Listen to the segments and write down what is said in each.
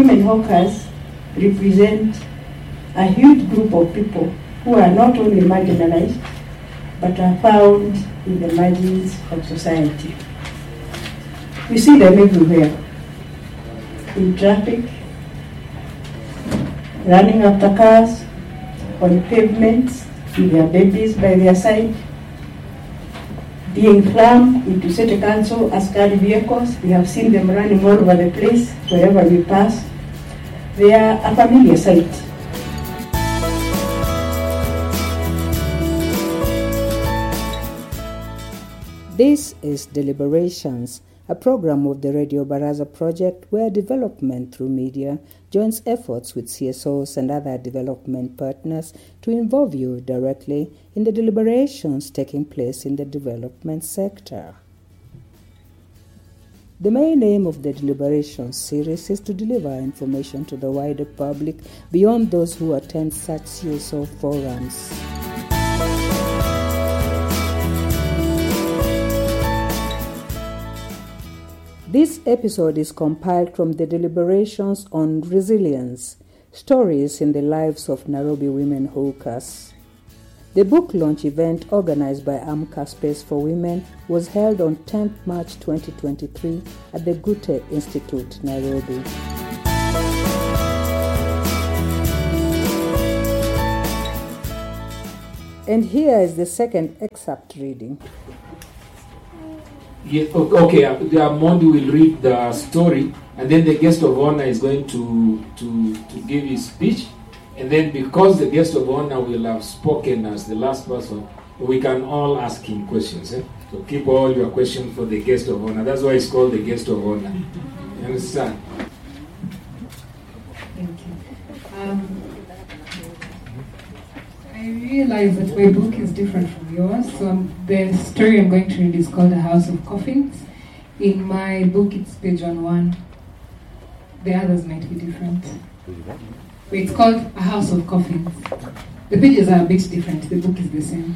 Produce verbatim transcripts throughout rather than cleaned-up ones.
women hawkers represent a huge group of people who are not only marginalized, but are found in the margins of society. We see them everywhere, in traffic, running after cars, on pavements, with their babies by their side, being crammed into city council askari vehicles. We have seen them running all over the place, wherever we pass. They are a familiar sight. This is Deliberations, a program of the Radio Baraza project where development through media joins efforts with C S Os and other development partners to involve you directly in the deliberations taking place in the development sector. The main aim of the Deliberations series is to deliver information to the wider public beyond those who attend such C S O forums. This episode is compiled from the Deliberations on Resilience, Stories in the Lives of Nairobi Women Hawkers. The book launch event organized by Amka Space for Women was held on tenth March twenty twenty-three at the Gute Institute, Nairobi. And here is the second excerpt reading. Yeah, okay, uh, Mondi will read the story, and then the guest of honor is going to, to, to give his speech. And then because the guest of honor will have spoken as the last person, we can all ask him questions. Eh? So keep all your questions for the guest of honor. That's why it's called the guest of honor. You understand? Thank you. Um, I realize that my book is different from yours. So um, the story I'm going to read is called A House of Coffins. In my book, it's page one one. The others might be different. But it's called A House of Coffins. The pages are a bit different. The book is the same.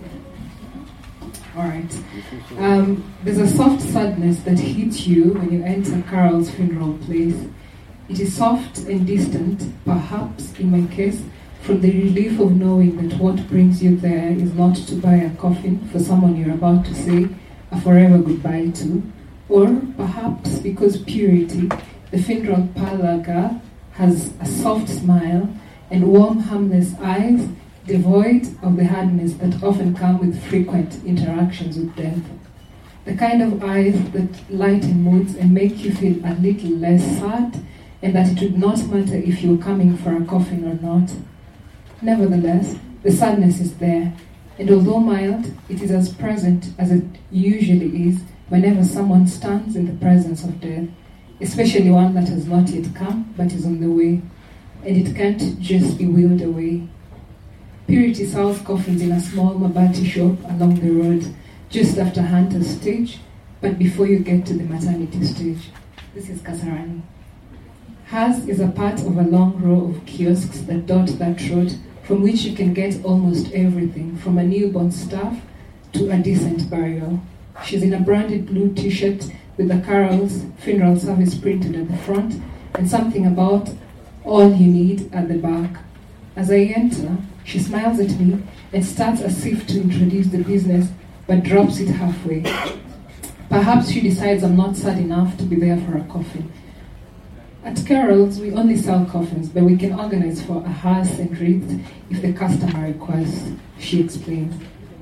All right. Um, there's a soft sadness that hits you when you enter Carol's funeral place. It is soft and distant, perhaps, in my case, from the relief of knowing that what brings you there is not to buy a coffin for someone you're about to say a forever goodbye to, or perhaps because Purity, the funeral parlor girl, has a soft smile and warm, harmless eyes, devoid of the hardness that often come with frequent interactions with death. The kind of eyes that lighten moods and make you feel a little less sad, and that it would not matter if you were coming for a coffin or not. Nevertheless, the sadness is there, and although mild, it is as present as it usually is whenever someone stands in the presence of death, especially one that has not yet come but is on the way, and it can't just be wheeled away. Purity sells coffins in a small Mabati shop along the road, just after Hunter's stage, but before you get to the maternity stage. This is Kasarani. Hers is a part of a long row of kiosks that dot that road, from which you can get almost everything, from a newborn staff to a decent burial. She's in a branded blue t-shirt with the Carol's funeral service printed at the front and something about all you need at the back. As I enter, she smiles at me and starts as if to introduce the business, but drops it halfway. Perhaps she decides I'm not sad enough to be there for a coffin. At Carol's, we only sell coffins, but we can organize for a hearse and wreath if the customer requests, she explains.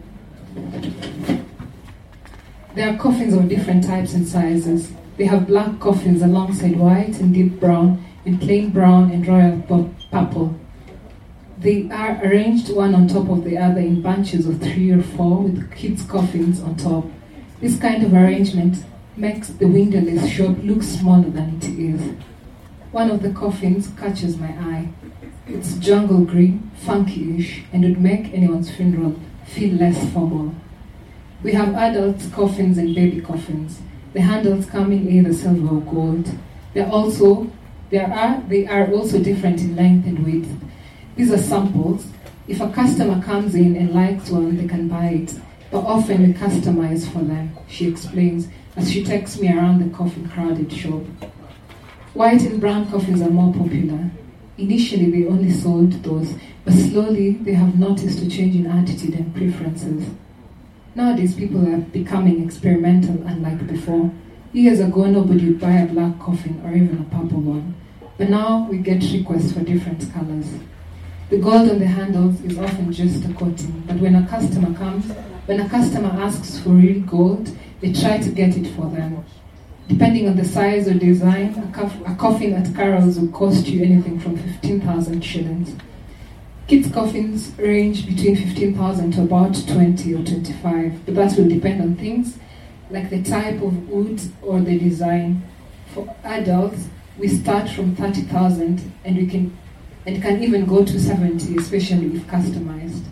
There are coffins of different types and sizes. They have black coffins alongside white and deep brown, and plain brown and royal purple. They are arranged one on top of the other in bunches of three or four with kids' coffins on top. This kind of arrangement makes the windowless shop look smaller than it is. One of the coffins catches my eye. It's jungle green, funky-ish, and would make anyone's funeral feel less formal. We have adult coffins and baby coffins. The handles come in either silver or gold. They're also, there are, they are also different in length and width. These are samples. If a customer comes in and likes one, they can buy it. But often we customize for them, she explains, as she takes me around the coffin-crowded shop. White and brown coffins are more popular. Initially, they only sold those, but slowly they have noticed a change in attitude and preferences. Nowadays, people are becoming experimental, unlike before. Years ago, nobody would buy a black coffin or even a purple one. But now, we get requests for different colors. The gold on the handles is often just a coating, but when a customer comes, when a customer asks for real gold, they try to get it for them. Depending on the size or design, a, cof- a coffin at Carol's will cost you anything from fifteen thousand shillings. Kids' coffins range between fifteen thousand to about twenty or twenty-five, but that will depend on things like the type of wood or the design. For adults, we start from thirty thousand and we can and can even go to seventy, especially if customized.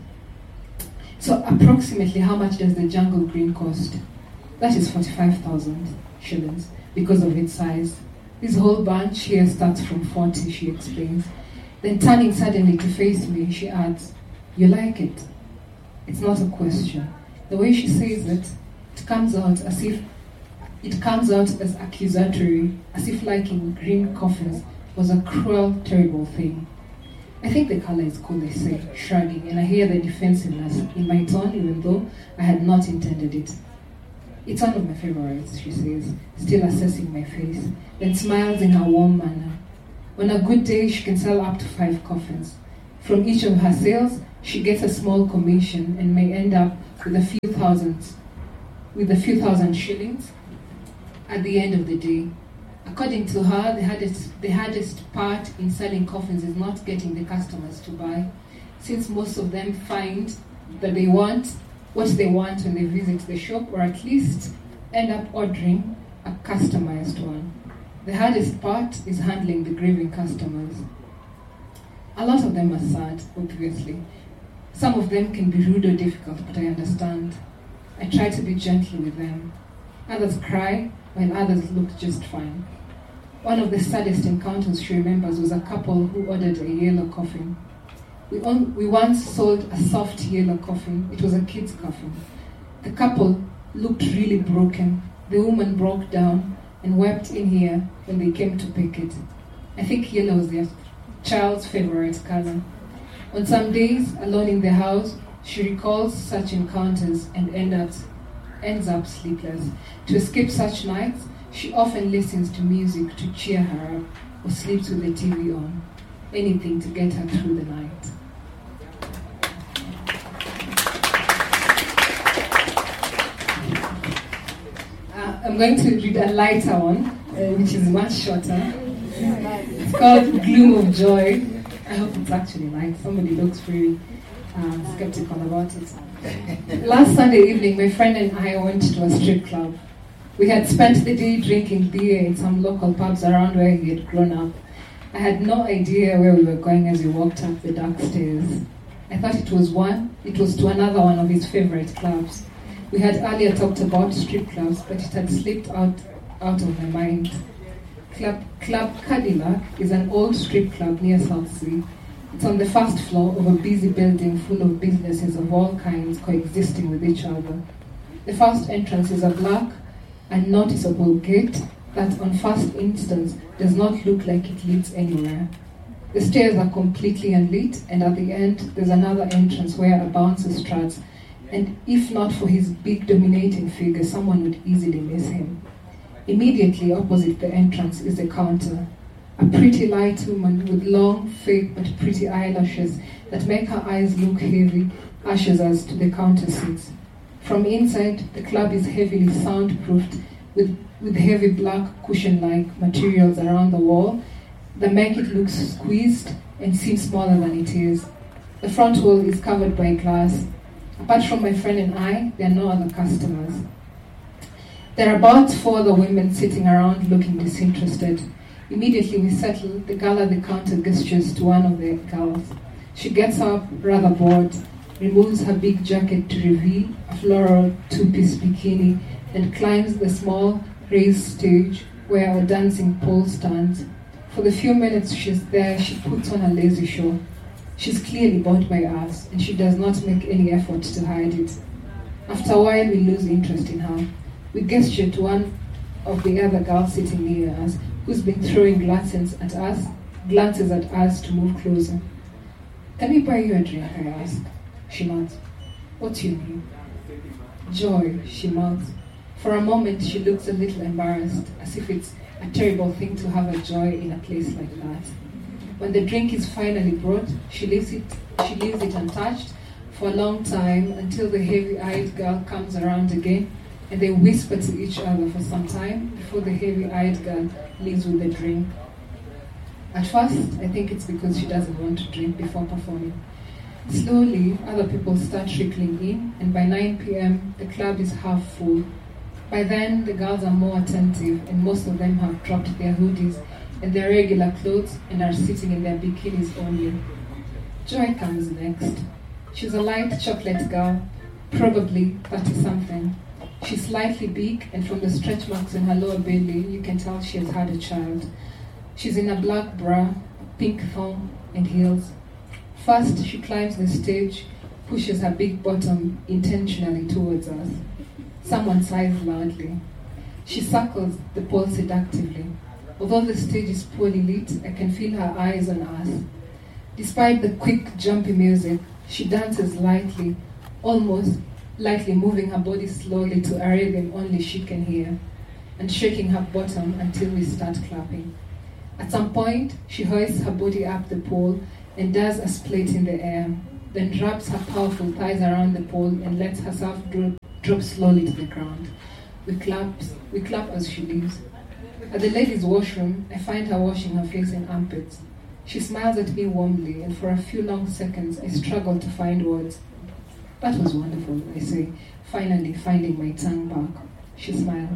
So approximately how much does the jungle green cost? That is forty-five thousand shillings because of its size. This whole bunch here starts from forty, she explains. Then turning suddenly to face me, she adds, "You like it?" It's not a question. The way she says it, it comes out as if it comes out as accusatory, as if liking green coffins was a cruel, terrible thing. I think the color is cool, I say, shrugging, and I hear the defensiveness in my tone, even though I had not intended it. It's one of my favorites, she says, still assessing my face, then smiles in her warm manner. On a good day, she can sell up to five coffins. From each of her sales, she gets a small commission and may end up with a few thousands, with a few thousand shillings at the end of the day. According to her, the hardest, the hardest part in selling coffins is not getting the customers to buy, since most of them find that they want what they want when they visit the shop, or at least end up ordering a customized one. The hardest part is handling the grieving customers. A lot of them are sad, obviously. Some of them can be rude or difficult, but I understand. I try to be gentle with them. Others cry, while others look just fine. One of the saddest encounters she remembers was a couple who ordered a yellow coffin. We, on, we once sold a soft yellow coffin. It was a kid's coffin. The couple looked really broken. The woman broke down and wept in here when they came to pick it. I think yellow was their child's favorite color. On some days, alone in the house, she recalls such encounters and end up, ends up sleepless. To escape such nights, she often listens to music to cheer her up or sleeps with the T V on. Anything to get her through the night. Uh, I'm going to read a lighter one, uh, which is much shorter. It's called Gloom of Joy. I hope it's actually light. Somebody looks very uh, skeptical about it. Last Sunday evening, my friend and I went to a strip club. We had spent the day drinking beer in some local pubs around where he had grown up. I had no idea where we were going as we walked up the dark stairs. I thought it was one, it was to another one of his favorite clubs. We had earlier talked about strip clubs, but it had slipped out, out of my mind. Club, Club Cadillac is an old strip club near Southsea. It's on the first floor of a busy building full of businesses of all kinds coexisting with each other. The first entrance is a black, unnoticeable gate that on first instance does not look like it leads anywhere. The stairs are completely unlit, and at the end there's another entrance where a bouncer struts, and if not for his big dominating figure, someone would easily miss him. Immediately opposite the entrance is a counter. A pretty light woman with long, fake but pretty eyelashes that make her eyes look heavy ushers us to the counter seats. From inside, the club is heavily soundproofed with, with heavy black cushion-like materials around the wall that make it look squeezed and seem smaller than it is. The front wall is covered by glass. Apart from my friend and I, there are no other customers. There are about four other women sitting around looking disinterested. Immediately we settle, the girl at the counter gestures to one of the girls. She gets up, rather bored, removes her big jacket to reveal a floral two-piece bikini, and climbs the small raised stage where our dancing pole stands. For the few minutes she's there, she puts on a lazy show. She's clearly bored by us, and she does not make any effort to hide it. After a while, we lose interest in her. We gesture to one of the other girls sitting near us, who's been throwing glances at us, glances at us to move closer. Can we buy you a drink, I ask. She nods. What's your name? Joy, she mouths. For a moment, she looks a little embarrassed, as if it's a terrible thing to have a joy in a place like that. When the drink is finally brought, she leaves it, she leaves it untouched for a long time until the heavy-eyed girl comes around again, and they whisper to each other for some time before the heavy-eyed girl leaves with the drink. At first, I think it's because she doesn't want to drink before performing. Slowly, other people start trickling in, and by nine p.m., the club is half full. By then, the girls are more attentive, and most of them have dropped their hoodies and their regular clothes and are sitting in their bikinis only. Joy comes next. She's a light chocolate girl, probably thirty-something. She's slightly big, and from the stretch marks in her lower belly, you can tell she has had a child. She's in a black bra, pink thong, and heels. First, she climbs the stage, pushes her big bottom intentionally towards us. Someone sighs loudly. She circles the pole seductively. Although the stage is poorly lit, I can feel her eyes on us. Despite the quick, jumpy music, she dances lightly, almost lightly moving her body slowly to a rhythm only she can hear, and shaking her bottom until we start clapping. At some point, she hoists her body up the pole and does a split in the air, then wraps her powerful thighs around the pole and lets herself drop, drop slowly to the ground. We clap, we clap as she leaves. At the ladies' washroom, I find her washing her face and armpits. She smiles at me warmly, and for a few long seconds, I struggle to find words. That was wonderful, I say, finally finding my tongue back. She smiles.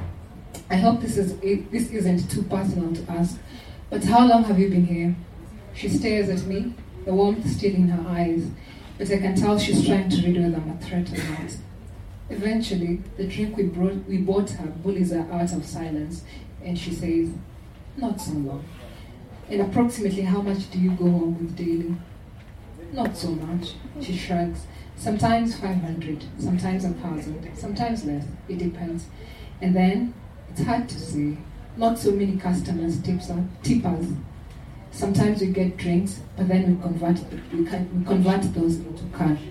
I hope this, is, this isn't too personal to ask, but how long have you been here? She stares at me, the warmth still in her eyes, but I can tell she's trying to read whether I'm a threat or not. Eventually, the drink we, brought, we bought her bullies her out of silence, and she says, not so long. And approximately how much do you go home with daily? Not so much, she shrugs. Sometimes five hundred, sometimes a thousand, sometimes less, it depends. And then, it's hard to say, not so many customers tips us, tip us. Sometimes we get drinks, but then we convert, we, can, we convert those into cash.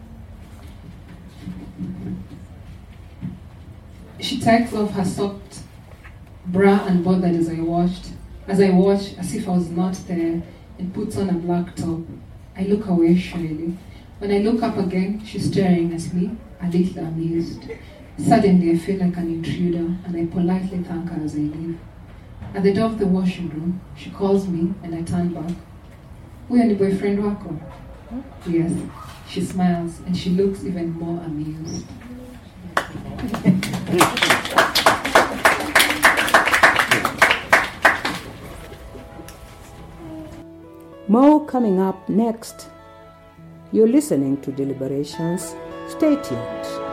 She takes off her soft bra and bothered as I watched, as I watch, as if I was not there, and puts on a black top. I look away shyly. When I look up again, she's staring at me, a little amused. Suddenly, I feel like an intruder, and I politely thank her as I leave. At the door of the washing room, she calls me, and I turn back. Huyo ni boyfriend wako? Yes. She smiles, and she looks even more amused. More coming up next. You're listening to Deliberations. Stay tuned.